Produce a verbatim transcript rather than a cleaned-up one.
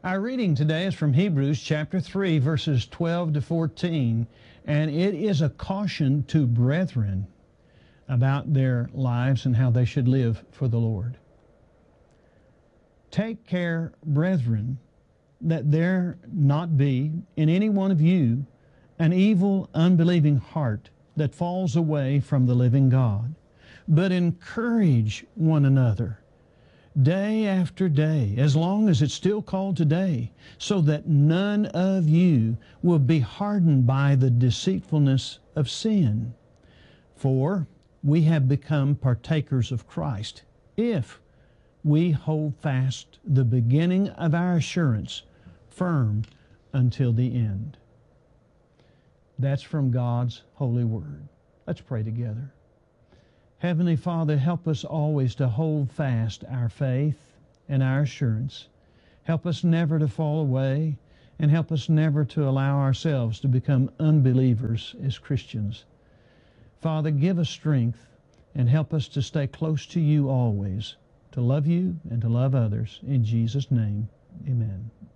Our reading today is from Hebrews chapter three, verses twelve to fourteen, and it is a caution to brethren about their lives and how they should live for the Lord. Take care, brethren, that there not be in any one of you an evil, unbelieving heart that falls away from the living God, but encourage one another day after day, as long as it's still called today, so that none of you will be hardened by the deceitfulness of sin. For we have become partakers of Christ, if we hold fast the beginning of our assurance firm until the end. That's from God's holy word. Let's pray together. Heavenly Father, help us always to hold fast our faith and our assurance. Help us never to fall away, and help us never to allow ourselves to become unbelievers as Christians. Father, give us strength and help us to stay close to you always, to love you and to love others. In Jesus' name, amen.